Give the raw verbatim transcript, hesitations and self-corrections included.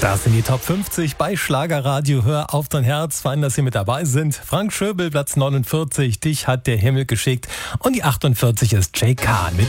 Das sind die Top fünfzig bei Schlagerradio. Hör auf dein Herz. Fein, dass Sie mit dabei sind. Frank Schöbel, Platz neunundvierzig. Dich hat der Himmel geschickt. Und die achtundvierzig ist Jay Kahn mit